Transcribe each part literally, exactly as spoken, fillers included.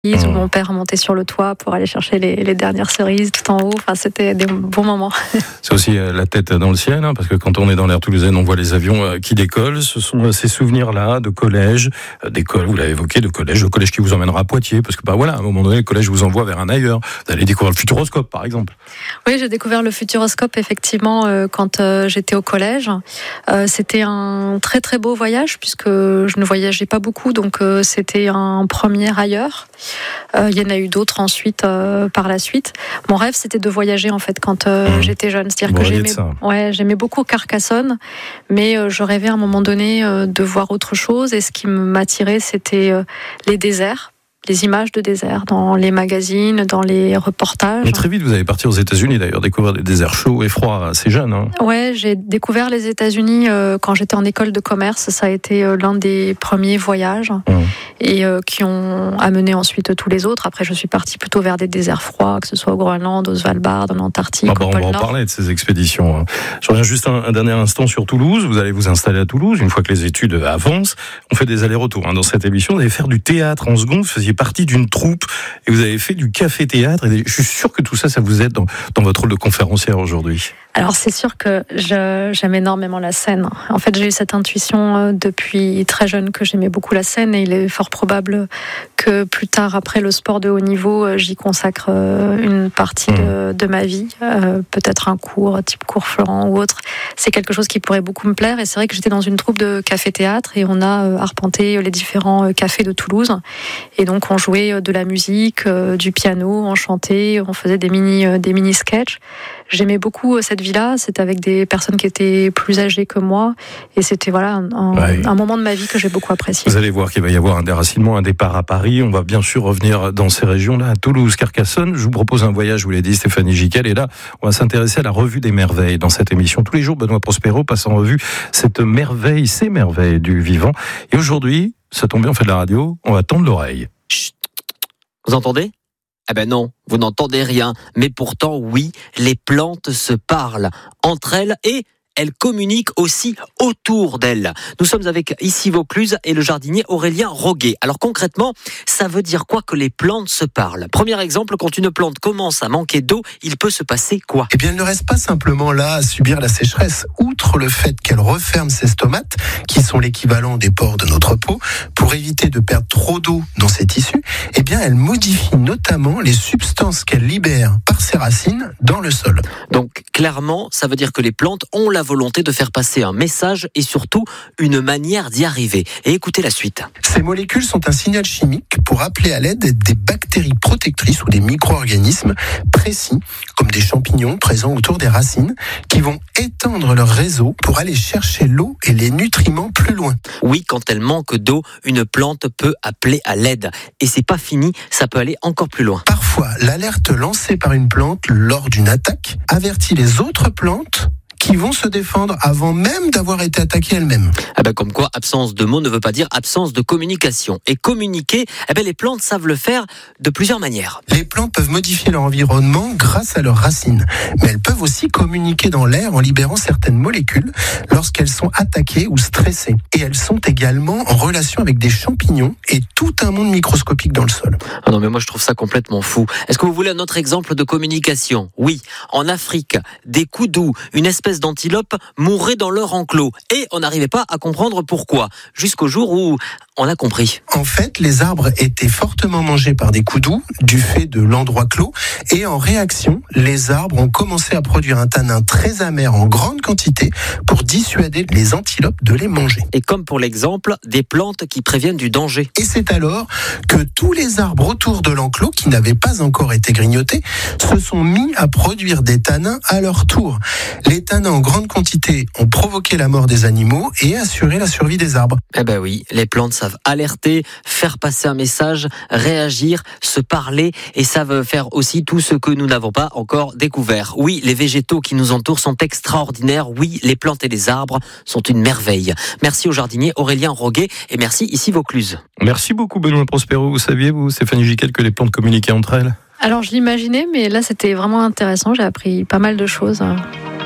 où mon père montait sur le toit pour aller chercher les, les dernières cerises tout en haut. Enfin, c'était des bons moments. C'est aussi la tête dans le ciel, hein, parce que quand on est dans l'air toulousaine, on voit les avions qui décollent. Ce sont ces souvenirs-là de collège, d'école, vous l'avez évoqué, de collège, le collège qui vous emmènera à Poitiers, parce que bah voilà, à un moment donné, le collège vous envoie vers un ailleurs. Vous allez découvrir le Futuroscope, par exemple. Oui, j'ai découvert le Futuroscope effectivement euh, quand euh, j'étais au collège. Euh, c'était un très très beau voyage puisque je ne voyageais pas beaucoup, donc euh, c'était un premier ailleurs. Euh, il y en a eu d'autres ensuite euh, par la suite. Mon rêve, c'était de voyager en fait quand euh, mmh. j'étais jeune. C'est-à-dire bon, que j'aimais, ouais, j'aimais beaucoup Carcassonne, mais euh, je rêvais à un moment donné euh, de voir autre chose. Et ce qui m'attirait, c'était euh, les déserts. Les images de désert dans les magazines, dans les reportages. Mais très vite, vous allez partir aux États-Unis d'ailleurs, découvrir des déserts chauds et froids assez jeunes. Hein. Ouais, j'ai découvert les États-Unis euh, quand j'étais en école de commerce. Ça a été euh, l'un des premiers voyages mmh. et euh, qui ont amené ensuite tous les autres. Après, je suis partie plutôt vers des déserts froids, que ce soit au Groenland, au Svalbard, en Antarctique, ah bah, au pôle Nord. On va en parler de ces expéditions. Hein. Je reviens juste un, un dernier instant sur Toulouse. Vous allez vous installer à Toulouse. Une fois que les études avancent, on fait des allers-retours. Hein. Dans cette émission, vous allez faire du théâtre en seconde. Vous faisiez partie d'une troupe et vous avez fait du café-théâtre. Et je suis sûr que tout ça, ça vous aide dans, dans votre rôle de conférencière aujourd'hui. Alors c'est sûr que je, j'aime énormément la scène. En fait, j'ai eu cette intuition depuis très jeune que j'aimais beaucoup la scène et il est fort probable que plus tard, après le sport de haut niveau, j'y consacre une partie de, de ma vie. Euh, peut-être un cours, type cours Florent ou autre. C'est quelque chose qui pourrait beaucoup me plaire et c'est vrai que j'étais dans une troupe de café-théâtre et on a arpenté les différents cafés de Toulouse et donc on jouait de la musique, du piano, on chantait, on faisait des mini, des mini-sketchs. J'aimais beaucoup cette vie-là, c'était avec des personnes qui étaient plus âgées que moi, et c'était voilà un, ouais. un moment de ma vie que j'ai beaucoup apprécié. Vous allez voir qu'il va y avoir un déracinement, un départ à Paris, on va bien sûr revenir dans ces régions-là, à Toulouse, Carcassonne. Je vous propose un voyage, vous l'avez dit Stéphanie Giquel, et là, on va s'intéresser à la revue des merveilles dans cette émission. Tous les jours, Benoît Prospero passe en revue cette merveille, ces merveilles du vivant. Et aujourd'hui, ça tombe bien, on fait de la radio, on va tendre l'oreille. Chut. Vous entendez ? Eh ben non, vous n'entendez rien. Mais pourtant, oui, les plantes se parlent entre elles et elles communiquent aussi autour d'elles. Nous sommes avec ici Vaucluse et le jardinier Aurélien Roguet. Alors concrètement, ça veut dire quoi que les plantes se parlent ? Premier exemple, quand une plante commence à manquer d'eau, il peut se passer quoi ? Eh bien, elle ne reste pas simplement là à subir la sécheresse. Outre le fait qu'elle referme ses stomates, qui sont l'équivalent des pores de notre peau, pour éviter de perdre trop d'eau dans ses tissus, eh bien, elle modifie notamment les substances qu'elle libère par ses racines dans le sol. Donc, clairement, ça veut dire que les plantes ont la volonté de faire passer un message et surtout une manière d'y arriver. Et écoutez la suite. Ces molécules sont un signal chimique pour appeler à l'aide des bactéries protectrices ou des micro-organismes précis, comme des champignons présents autour des racines, qui vont étendre leur réseau pour aller chercher l'eau et les nutriments plus loin. Oui, quand elle manque d'eau, une plante peut appeler à l'aide. Et c'est pas fini, ça peut aller encore plus loin. Parfois, l'alerte lancée par une plante lors d'une attaque avertit les autres plantes qui vont se défendre avant même d'avoir été attaquées elles-mêmes. Ah ben comme quoi, absence de mots ne veut pas dire absence de communication. Et communiquer, eh ben les plantes savent le faire de plusieurs manières. Les plantes peuvent modifier leur environnement grâce à leurs racines, mais elles peuvent aussi communiquer dans l'air en libérant certaines molécules lorsqu'elles sont attaquées ou stressées. Et elles sont également en relation avec des champignons et tout un monde microscopique dans le sol. Ah non mais moi je trouve ça complètement fou. Est-ce que vous voulez un autre exemple de communication ? Oui, en Afrique, des koudous, une espèce d'antilopes mouraient dans leur enclos et on n'arrivait pas à comprendre pourquoi, jusqu'au jour où on a compris. En fait, les arbres étaient fortement mangés par des koudous du fait de l'endroit clos et en réaction, les arbres ont commencé à produire un tanin très amer en grande quantité pour dissuader les antilopes de les manger. Et comme pour l'exemple, des plantes qui préviennent du danger. Et c'est alors que tous les arbres autour de l'enclos qui n'avaient pas encore été grignotés se sont mis à produire des tanins à leur tour. Les tanins en grande quantité ont provoqué la mort des animaux et assuré la survie des arbres. Eh ben oui, les plantes savent alerter, faire passer un message, réagir, se parler et savent faire aussi tout ce que nous n'avons pas encore découvert. Oui, les végétaux qui nous entourent sont extraordinaires. Oui, les plantes et les arbres sont une merveille. Merci au jardinier Aurélien Roguet et merci ici Vaucluse. Merci beaucoup Benoît Prospero. Vous saviez, vous, Stéphanie Giquel, que les plantes communiquaient entre elles ? Alors je l'imaginais, mais là c'était vraiment intéressant. J'ai appris pas mal de choses.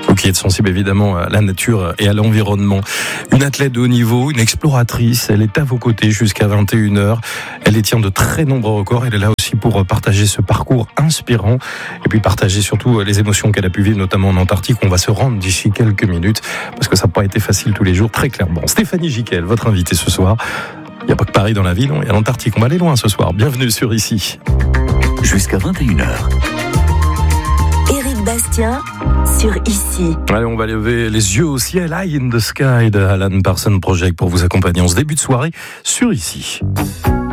Vous qui êtes sensible évidemment à la nature et à l'environnement. Une athlète de haut niveau, une exploratrice, elle est à vos côtés jusqu'à vingt et une heures. Elle détient de très nombreux records. Elle est là aussi pour partager ce parcours inspirant et puis partager surtout les émotions qu'elle a pu vivre, notamment en Antarctique. On va se rendre d'ici quelques minutes parce que ça n'a pas été facile tous les jours, très clairement. Stéphanie Giquel, votre invitée ce soir. Il n'y a pas que Paris dans la ville, il y a l'Antarctique. On va aller loin ce soir. Bienvenue sur Ici. Jusqu'à vingt et une heures. Éric Bastien sur Ici. Allez, on va lever les yeux au ciel. Eye in the Sky de Alan Parsons Project pour vous accompagner en ce début de soirée sur Ici.